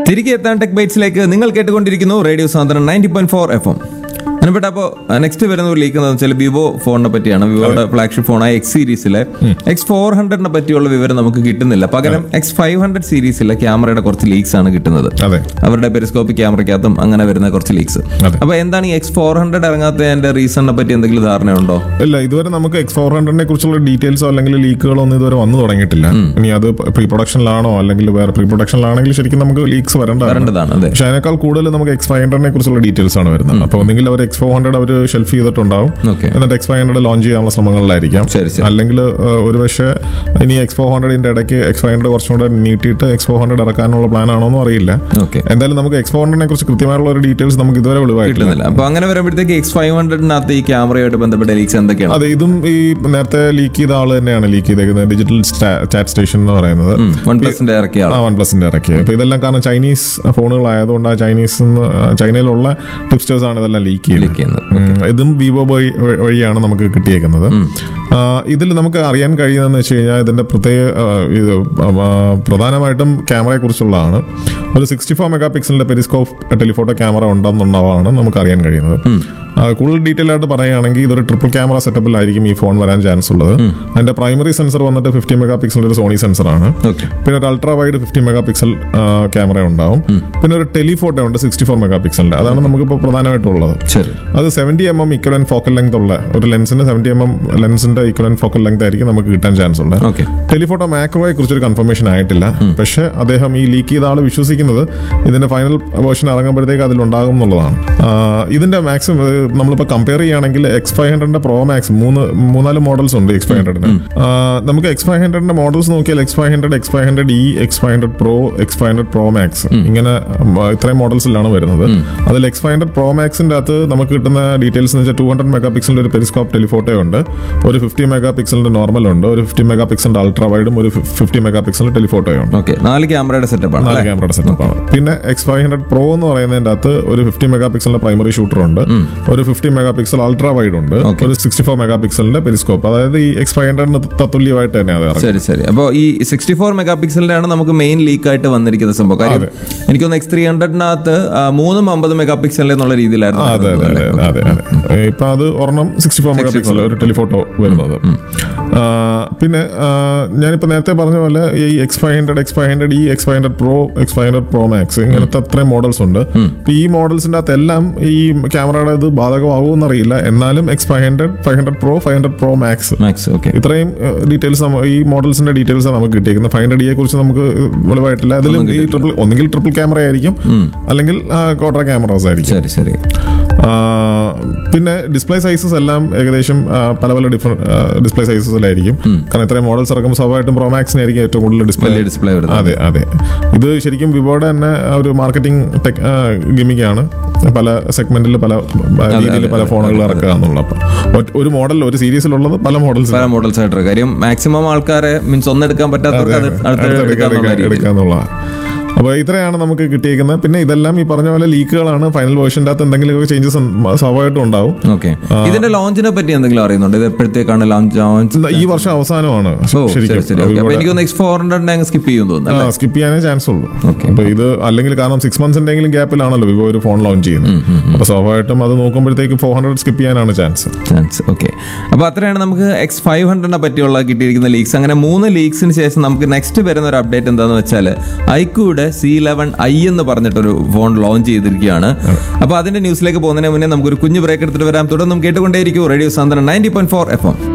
തിരികെ എത്താൻ ടെക് ബൈറ്റ്സിലേക്ക് നിങ്ങൾ കേട്ടുകൊണ്ടിരിക്കുന്നു റേഡിയോ സാന്ത്വനം 90.4 FM. അപ്പോൾ നെക്സ്റ്റ് വരുന്ന ഒരു ലീക്ക് എന്താണെന്ന് വെച്ചാൽ വിവോ ഫോണിനെ പറ്റിയാണ്. വിവോയുടെ ഫ്ലാഗ്ഷിപ്പ് ഫോണായ എക്സ് സീരീസിലെ X400 പറ്റിയുള്ള വിവരം നമുക്ക് കിട്ടുന്നില്ല. പകരം X500 സീരീസിലെ ക്യാമറയുടെ കുറച്ച് ലീക്സ് ആണ് കിട്ടുന്നത്. അവരുടെ പെരിസ്കോപ്പിക് ക്യാമറയ്ക്കകത്തും അങ്ങനെ വരുന്ന കുറച്ച് ലീക്സ്. അപ്പൊ എന്താണ് ഈ X400 ഇറങ്ങാത്തതിന്റെ റീസണിനെ പറ്റി എന്തെങ്കിലും ധാരണയുണ്ടോ? ഇല്ല, ഇതുവരെ നമുക്ക് X400 കുറിച്ചുള്ള ഡീറ്റെയിൽസോ അല്ലെങ്കിൽ ലീക്കുകളോ ഒന്നും ഇതുവരെ വന്നു തുടങ്ങിയിട്ടില്ല. ഇനി അത് പ്രീ പ്രൊഡക്ഷനിലാണോ അല്ലെങ്കിൽ വേറെ പ്രീ പ്രൊഡക്ഷനിലാണെങ്കിൽ ശരിക്കും നമുക്ക് ലീക്സ് വരേണ്ടതാണ്. പക്ഷെ അതിനേക്കാൾ കൂടുതൽ നമുക്ക് X500 കുറിച്ചുള്ള ഡീറ്റെയിൽസ് ആണ് വരുന്നത്. അപ്പോൾ ഒന്നെങ്കിൽ അവർ X400 അവർ ഷെൽഫ് ചെയ്തിട്ടുണ്ടാവും, എന്നിട്ട് X500 ലോഞ്ച് ചെയ്യാനുള്ള ശ്രമങ്ങളിലായിരിക്കാം. അല്ലെങ്കിൽ ഒരു പക്ഷേ ഇനി X400 ഇടയ്ക്ക് X500 കുറച്ചുകൂടെ നീട്ടിയിട്ട് X400 ഇറക്കാനുള്ള പ്ലാൻ ആണോ എന്നും അറിയില്ല. എന്തായാലും നമുക്ക് X400 കുറിച്ച് കൃത്യമായിട്ടുള്ള ഒരു ഡീറ്റെയിൽസ് നമുക്ക് ഇതുവരെ വെളിവായിട്ടില്ല. അപ്പൊ അങ്ങനെ വരുമ്പോഴത്തേക്ക് X500 ഈ ക്യാമറയായിട്ട് ബന്ധപ്പെട്ട ലീക്സ് എന്തൊക്കെയാണ്? അതെ, ഇതും ഈ നേരത്തെ ലീക്ക് ചെയ്ത ആള് തന്നെയാണ് ലീക്ക് ചെയ്തേക്കുന്നത്. ഡിജിറ്റൽ ചാറ്റ് സ്റ്റേഷൻ എന്ന് പറയുന്നത് OnePlusന്റെ ഇറക്കിയ. അപ്പൊ ഇതെല്ലാം കാരണം ചൈനീസ് ഫോണുകളായതുകൊണ്ട് ആ ചൈനയിലുള്ള ടിപ്സ്റ്റേഴ്സ് ആണ് ഇതെല്ലാം ലീക്ക് ചെയ്യുന്നത്. ഇതും വിവോ വഴിയാണ് നമുക്ക് കിട്ടിയേക്കുന്നത്. ഇതിൽ നമുക്ക് അറിയാൻ കഴിയുന്നതെന്ന് വെച്ച് കഴിഞ്ഞാൽ ഇതിന്റെ പ്രധാനമായിട്ടും ക്യാമറയെ കുറിച്ചുള്ളതാണ്. ഒരു 64 മെഗാ പിക്സലിന്റെ പെരിസ്കോപ്പ് ടെലിഫോട്ടോ ക്യാമറ ഉണ്ടെന്നുള്ളതാണ് നമുക്ക് അറിയാൻ കഴിയുന്നത്. കൂടുതൽ ഡീറ്റെയിൽ ആയിട്ട് പറയുകയാണെങ്കിൽ ഇതൊരു ട്രിപ്പിൾ ക്യാമറ സെറ്റപ്പിലായിരിക്കും ഈ ഫോൺ വരാൻ ചാൻസ് ഉള്ളത്. അതിന്റെ പ്രൈമറി സെൻസർ വന്നിട്ട് 50 മെഗാ പിക്സലിന്റെ ഒരു സോണി സെൻസറാണ്. പിന്നെ ഒരു ultra wide 50 mega pixel camera ഉണ്ടാവും. പിന്നെ ഒരു ടെലിഫോട്ടോ ഉണ്ട് 64 മെഗാ പിക്സലിന്റെ. അതാണ് നമുക്കിപ്പോൾ പ്രധാനമായിട്ടുള്ളത്. അത് 70mm ഇക്വലന്റ് ഫോക്കൽ ലെങ്ത് ഉള്ള ഒരു ലെൻസിന്റെ 70mm ലെൻസിന്റെ ഇക്വലന്റ് ഫോക്കൽ ലെങ്ത് ആയിരിക്കും നമുക്ക് കിട്ടാൻ ചാൻസ് ഉള്ളത്. ടെലിഫോട്ടോ മാക്രോയെ കുറിച്ചൊരു കൺഫർമേഷൻ ആയിട്ടില്ല. പക്ഷെ അദ്ദേഹം ഈ ലീക്ക് ചെയ്ത ആൾ വിശ്വസിക്കുന്നത് ഇതിന്റെ ഫൈനൽ വേർഷൻ ഇറങ്ങുമ്പോഴത്തേക്ക് അതിലുണ്ടാകും എന്നുള്ളതാണ്. ഇതിന്റെ മാക്സിമം നമ്മളിപ്പോൾ കമ്പയർ ചെയ്യുകയാണെങ്കിൽ X500 പ്രോ മാക്സ് 3-4 മോഡൽസ് ഉണ്ട് X500. നമുക്ക് X500 മോഡൽസ് നോക്കിയാൽ X500E, X500 Pro, X500 Pro Max ഇങ്ങനെ ഇത്രയും മോഡൽസിലാണ് വരുന്നത്. അതിൽ X500 Pro Maxന്റെ അകത്ത് നമുക്ക് കിട്ടുന്ന ഡീറ്റെയിൽസ് എന്ന് വെച്ചാൽ 200 മെഗാ പിക്സലിന്റെ ഒരു പെരിസ്കോപ്പ് ടെലിഫോട്ടോ ഉണ്ട്, ഒരു 50 മെഗാ പിക്സലിന്റെ നോർമൽ ഉണ്ട്, ഒരു 50 മെഗാ പിക്സലിന്റെ അൾട്രാ വൈഡും ഒരു 50 മെഗാ പിക്സലിന്റെ ടെലിഫോട്ടോ ഉണ്ട്. 4 ക്യാമറയുടെ സെറ്റപ്പാണ്. പിന്നെ X500 Pro എന്ന് പറയുന്നതിന്റെ അകത്ത് ഒരു 50 മെഗാ പിക്സലിന്റെ പ്രൈമറി ഷൂട്ടർ ഉണ്ട്, ഒരു 50 മെഗാ പിക്സൽ അൾട്രാ വൈഡ് ഉണ്ട്, ഒരു 64 മെഗാ പിക്സലിന്റെ പെരിസ്കോപ്പ്. അതായത് ഈ X500 തത്തുല്യമായിട്ട് തന്നെയാണ്. ശരി. അപ്പോൾ ഈ 64 മെഗാ പിക്സലിന്റെ ആണ് നമുക്ക് മെയിൻ ലീക്ക് ആയിട്ട് വന്നിരിക്കുന്ന സംഭവം. കാര്യം എനിക്കൊന്ന് X300 350 മെഗാ പിക്സൽ എന്നുള്ള രീതിയിലായിരുന്നു. അതെ. ഇപ്പൊ അത് ഒരെണ്ണം 64 മെഗാ പിക്സൽ ഒരു ടെലിഫോട്ടോ വരുന്നത്. പിന്നെ ഞാനിപ്പോ നേരത്തെ പറഞ്ഞ പോലെ ഈ X500E, X500 Pro, X500 Pro Max ഇങ്ങനത്തെ അത്രയും മോഡൽസ് ഉണ്ട്. ഈ മോഡൽസിന്റെ അകത്ത് എല്ലാം ഈ ക്യാമറയുടെ ഇത് ബാധകമാകുമെന്നറിയില്ല. എന്നാലും X500, 500 Pro, 500 Pro Max ഇത്രയും ഡീറ്റെയിൽസ് ഈ മോഡൽസിന്റെ ഡീറ്റെയിൽസ് നമുക്ക് കിട്ടിയിരിക്കുന്നത്. 500E കുറിച്ച് നമുക്ക് വെളിവായിട്ടില്ല. അതിലും ഈ ഒന്നെങ്കിൽ ട്രിപ്പിൾ ക്യാമറ ആയിരിക്കും അല്ലെങ്കിൽ ക്വാഡ്ര ക്യാമറാസ് ആയിരിക്കും. ശരി. പിന്നെ ഡിസ്പ്ലേ സൈസസ് എല്ലാം ഏകദേശം പല ഡിസ്പ്ലേ സൈസസിലായിരിക്കും. കാരണം ഇത്രയും മോഡൽസ് ഇറക്കുമ്പോൾ സ്വാഭാവികമായിട്ടും Pro Maxനായിരിക്കും ഏറ്റവും കൂടുതൽ ഡിസ്പ്ലേ. അതെ. ഇത് ശരിക്കും വിവോയുടെ തന്നെ ഒരു മാർക്കറ്റിംഗ് ഗിമിക്കാണ്. പല സെഗ്മെന്റിൽ പല രീതിയിൽ പല ഫോണുകൾ ഇറക്കുക എന്നുള്ള. ഒരു മോഡൽ ഒരു സീരീസിലുള്ളത് പല മോഡൽസ് ആയിട്ട് കാര്യം മാക്സിമം ആൾക്കാരെ മീൻസ് ഒന്നെടുക്കാൻ പറ്റാത്തവർക്ക് എടുക്കാന്നുള്ള. അപ്പോൾ ഇത്രയാണ് നമുക്ക് കിട്ടിയിരിക്കുന്നത്. പിന്നെ ഇതെല്ലാം ഈ പറഞ്ഞ പോലെ ലീക്കുകളാണ്. ഫൈനൽ വേർഷൻ്റെ അകത്ത് എന്തെങ്കിലും ചേഞ്ചസ് സ്വാഭാവികമായിട്ടും ഉണ്ടാവും. ഇതിന്റെ ലോഞ്ചിനെ പറ്റി എന്തെങ്കിലും അറിയുന്നുണ്ട്? ഇത് എപ്പോഴത്തേക്കാണ് ലോഞ്ച്? ഈ വർഷം അവസാനമാണ്. സ്കിപ്പ് ചെയ്യാനേ ചാൻസ് ഉള്ളൂ. അപ്പൊ ഇത് അല്ലെങ്കിൽ കാരണം 6 മന്ത്സിന്റെങ്കിലും ഗ്യാപ്പിലാണല്ലോ വിവോ ഒരു ഫോൺ ലോഞ്ച് ചെയ്യുന്നത്. അപ്പൊ സ്വാഭാവികമായിട്ടും അത് നോക്കുമ്പോഴത്തേക്ക് 400 സ്കിപ്പ് ചെയ്യാനാണ് ചാൻസ്. അപ്പൊ അത്രയാണ് നമുക്ക് X500 പറ്റിയുള്ള കിട്ടിയിരിക്കുന്ന ലീക്സ്. അങ്ങനെ 3 ലീക്സിന് ശേഷം നമുക്ക് നെക്സ്റ്റ് വരുന്ന ഒരു അപ്ഡേറ്റ് എന്താണെന്ന് വെച്ചാൽ iQOOയുടെ C11i എന്ന് പറഞ്ഞിട്ടൊരു ഫോൺ ലോഞ്ച് ചെയ്തിരിക്കുകയാണ്. അപ്പൊ അതിന്റെ ന്യൂസിലേക്ക് പോകുന്നതിന് മുന്നേ നമുക്കൊരു കുഞ്ഞു ബ്രേക്ക് എടുത്തിട്ട് വരാം. തുടർന്നും കേട്ടുകൊണ്ടേയിരിക്കും റേഡിയോ സാന്ത്വനം 90.4 FM.